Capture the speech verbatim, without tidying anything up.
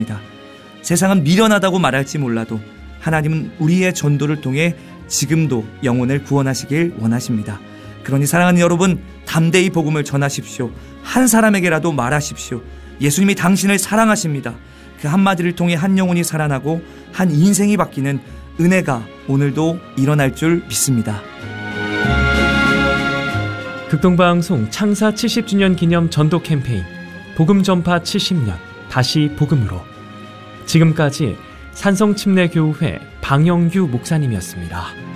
세상은 미련하다고 말할지 몰라도 하나님은 우리의 전도를 통해 지금도 영혼을 구원하시길 원하십니다. 그러니 사랑하는 여러분, 담대히 복음을 전하십시오. 한 사람에게라도 말하십시오. 예수님이 당신을 사랑하십니다. 그 한마디를 통해 한 영혼이 살아나고 한 인생이 바뀌는 은혜가 오늘도 일어날 줄 믿습니다. 극동방송 창사 칠십 주년 기념 전도 캠페인 복음 전파 칠십 년 다시 복음으로, 지금까지 산성침례교회 방영규 목사님이었습니다.